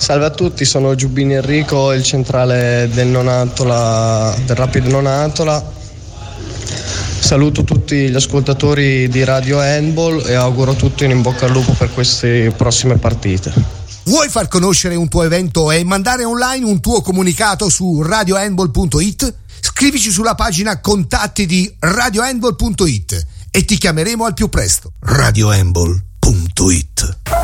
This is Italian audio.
Salve a tutti, sono Giubbini Enrico, il centrale del Nonantola, del Rapid Nonantola. Saluto tutti gli ascoltatori di Radio Handball e auguro a tutti un in bocca al lupo per queste prossime partite. Vuoi far conoscere un tuo evento e mandare online un tuo comunicato su radiohandball.it? Scrivici sulla pagina contatti di radiohandball.it e ti chiameremo al più presto. radiohandball.it